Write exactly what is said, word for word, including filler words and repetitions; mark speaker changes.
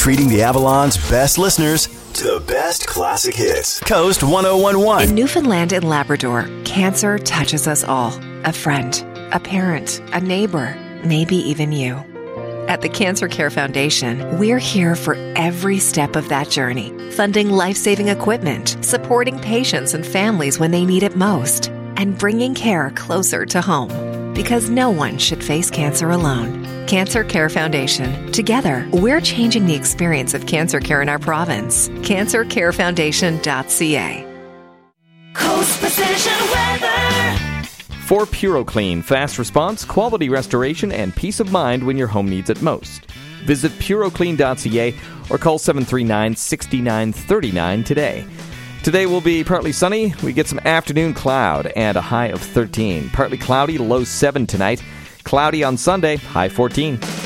Speaker 1: treating the Avalon's best listeners to the best classic hits. Coast one oh one point one.
Speaker 2: In Newfoundland and Labrador, cancer touches us all. A friend, a parent, a neighbor, maybe even you. At the Cancer Care Foundation, we're here for every step of that journey, funding life-saving equipment, supporting patients and families when they need it most, and bringing care closer to home. Because no one should face cancer alone. Cancer Care Foundation. Together, we're changing the experience of cancer care in our province. cancer care foundation dot c a.
Speaker 3: Coast Precision Weather.
Speaker 4: For PuroClean, fast response, quality restoration, and peace of mind when your home needs it most. Visit puro clean dot c a or call seven three nine, six nine three nine today. Today will be partly sunny. We get some afternoon cloud and a high of thirteen. Partly cloudy, low seven tonight. Cloudy on Sunday, high fourteen.